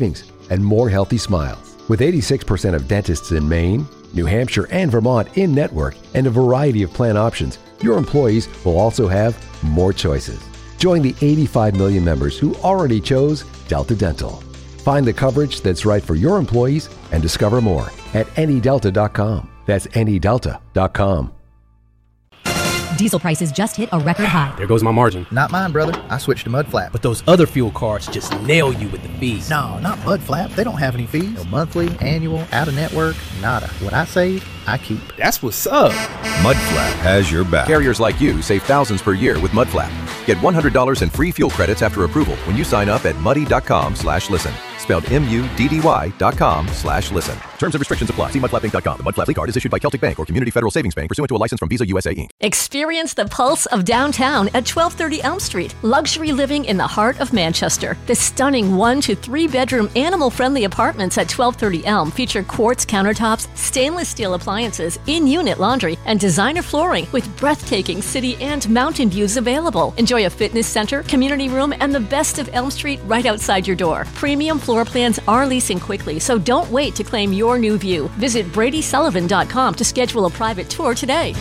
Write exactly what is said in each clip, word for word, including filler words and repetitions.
savings and more healthy smiles. With eighty-six percent of dentists in Maine, New Hampshire, and Vermont in network and a variety of plan options, your employees will also have more choices. Join the eighty-five million members who already chose Delta Dental. Find the coverage that's right for your employees and discover more at any delta dot com. That's any delta dot com. Diesel prices just hit a record high. There goes my margin. Not mine, brother. I switched to Mudflap. But those other fuel cards just nail you with the fees. No, not Mudflap. They don't have any fees. No monthly, annual, out-of-network, nada. What I save, I keep. That's what's up. Mudflap has your back. Carriers like you save thousands per year with Mudflap. Get one hundred dollars in free fuel credits after approval when you sign up at muddy.com slash listen. Spelled M-U-D-D-Y dot com slash listen. Terms and restrictions apply. See mudflap inc dot com. The Mudflap card is issued by Celtic Bank or Community Federal Savings Bank pursuant to a license from Visa U S A, Incorporated. Experience the pulse of downtown at twelve thirty Elm Street. Luxury living in the heart of Manchester. The stunning one to three bedroom animal-friendly apartments at twelve thirty Elm feature quartz countertops, stainless steel appliances, in-unit laundry, and designer flooring with breathtaking city and mountain views available. Enjoy a fitness center, community room, and the best of Elm Street right outside your door. Premium floor plans are leasing quickly, so don't wait to claim your new view. Visit Brady Sullivan dot com to schedule a private tour today.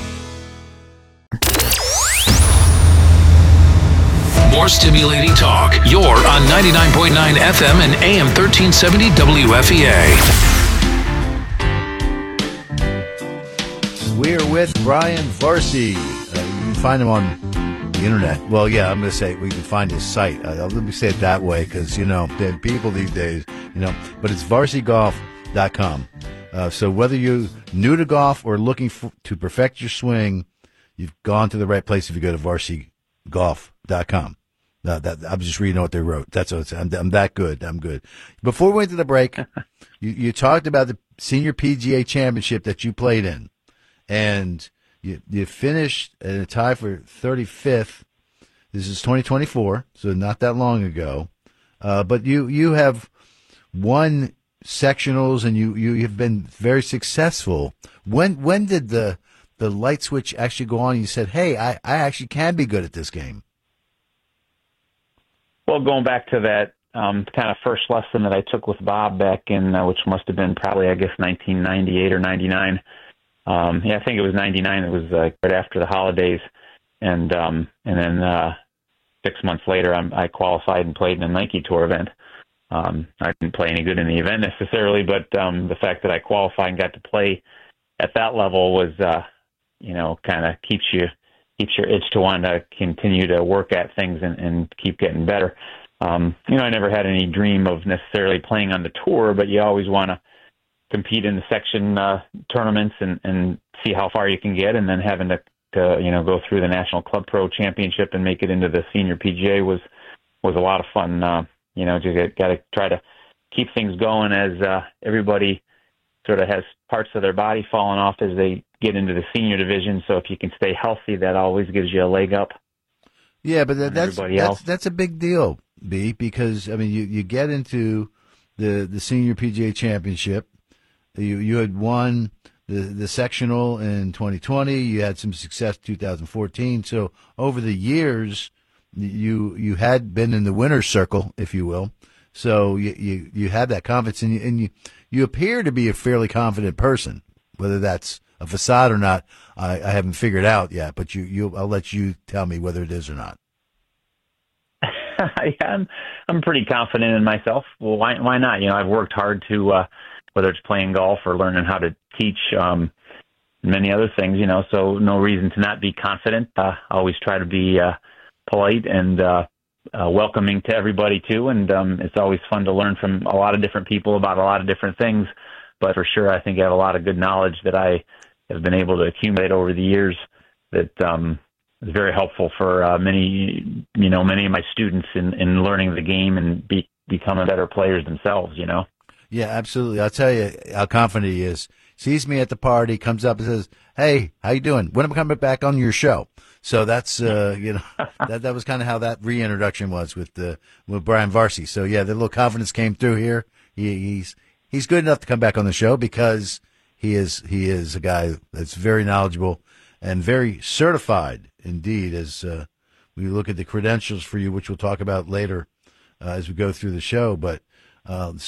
More stimulating talk. You're on ninety-nine point nine F M and A M thirteen seventy W F E A. We're with Brian Varsey. Uh, you can find him on the internet. Well, yeah, I'm going to say we can find his site. Uh, let me say it that way because, you know, the people these days, you know, but it's varsity golf dot com. Uh, so whether you're new to golf or looking for, to perfect your swing, you've gone to the right place if you go to varsity golf dot com. No, that, I'm just reading what they wrote. That's what it's, I'm, I'm that good. I'm good. Before we went to the break, you, you talked about the Senior P G A Championship that you played in, and you, you finished in a tie for thirty-fifth. This is twenty twenty-four, so not that long ago. Uh, but you, you have won sectionals, and you, you have been very successful. When when did the the light switch actually go on? And you said, "Hey, I, I actually can be good at this game." Well, going back to that um, kind of first lesson that I took with Bob back in, uh, which must have been probably, I guess, nineteen ninety-eight or ninety-nine. Um, yeah, I think it was ninety-nine. It was uh, right after the holidays. And um, and then uh, six months later, I'm, I qualified and played in a Nike Tour event. Um, I didn't play any good in the event necessarily, but um, the fact that I qualified and got to play at that level was, uh, you know, kind of keeps you keeps your itch to want to continue to work at things and, and keep getting better. Um, you know, I never had any dream of necessarily playing on the tour, but you always want to compete in the section uh, tournaments and, and see how far you can get, and then having to, to, you know, go through the National Club Pro Championship and make it into the Senior P G A was was a lot of fun. Uh, you know, just got to try to keep things going as uh, everybody sort of has parts of their body falling off as they get into the senior division. So if you can stay healthy, that always gives you a leg up. Yeah, but that, that's that's, that's a big deal, B, because I mean, you, you get into the the Senior P G A Championship. You you had won the the sectional in twenty twenty. You had some success in two thousand fourteen. So over the years, you you had been in the winner's circle, if you will. So you you, you had that confidence, and you, and you you appear to be a fairly confident person. Whether that's a facade or not, I, I haven't figured out yet. But you you I'll let you tell me whether it is or not. yeah, I'm I'm pretty confident in myself. Well, why why not? You know, I've worked hard to uh, whether it's playing golf or learning how to teach, um, many other things. You know, so no reason to not be confident. Uh, I always try to be uh, polite and uh, uh, welcoming to everybody too. And um, it's always fun to learn from a lot of different people about a lot of different things. But for sure, I think I have a lot of good knowledge that I have been able to accumulate over the years that um, is very helpful for uh, many, you know, many of my students in, in learning the game and be, becoming better players themselves, you know? Yeah, absolutely. I'll tell you how confident he is. Sees me at the party, comes up and says, "Hey, how you doing? When am I coming back on your show?" So that's, uh, you know, that that was kind of how that reintroduction was with uh, with Brian Varsey. So yeah, the little confidence came through here. He, he's he's good enough to come back on the show because he is he is a guy that's very knowledgeable and very certified indeed. As uh, we look at the credentials for you, which we'll talk about later uh, as we go through the show, but. Uh,